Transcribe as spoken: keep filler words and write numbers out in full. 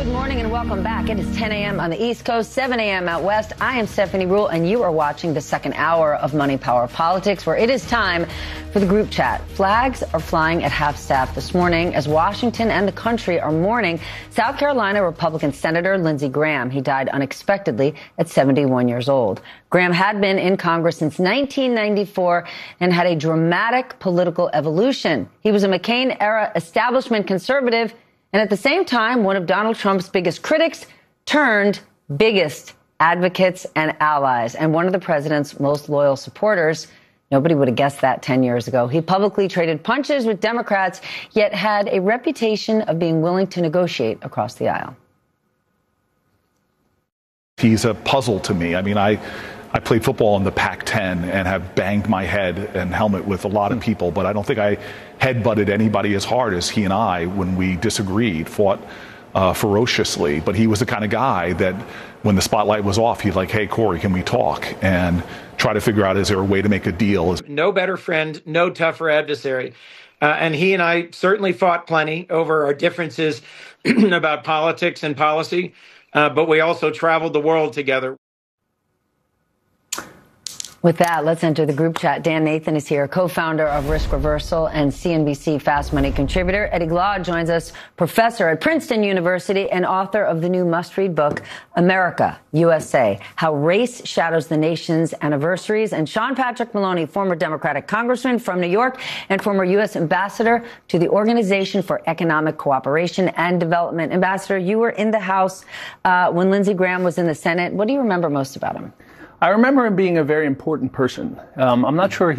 Good morning and welcome back. It is ten a.m. on the East Coast, seven a.m. out west. I am Stephanie Ruhle, and you are watching the second hour of Money, Power, Politics, where it is time for the group chat. Flags are flying at half-staff this morning as Washington and the country are mourning South Carolina Republican Senator Lindsey Graham. He died unexpectedly at seventy-one years old. Graham had been in Congress since nineteen ninety-four and had a dramatic political evolution. He was a McCain-era establishment conservative and at the same time, one of Donald Trump's biggest critics turned biggest advocates and allies, and one of the president's most loyal supporters. Nobody would have guessed that ten years ago. He publicly traded punches with Democrats, yet had a reputation of being willing to negotiate across the aisle. He's a puzzle to me. I mean, I, I played football in the Pac ten and have banged my head and helmet with a lot of people, but I don't think I headbutted anybody as hard as he and I when we disagreed, fought uh, ferociously. But he was the kind of guy that when the spotlight was off, he'd like, hey, Corey, can we talk? And try to figure out, is there a way to make a deal? No better friend, no tougher adversary. Uh, and he and I certainly fought plenty over our differences about politics and policy, uh, but we also traveled the world together. With that, let's enter the group chat. Dan Nathan is here, co-founder of Risk Reversal and C N B C Fast Money contributor. Eddie Glaude joins us, professor at Princeton University and author of the new must-read book, America, U S A, How Race Shadows the Nation's Anniversaries. And Sean Patrick Maloney, former Democratic congressman from New York and former U S ambassador to the Organization for Economic Cooperation and Development. Ambassador, you were in the House uh, when Lindsey Graham was in the Senate. What do you remember most about him? I remember him being a very important person. Um, I'm not sure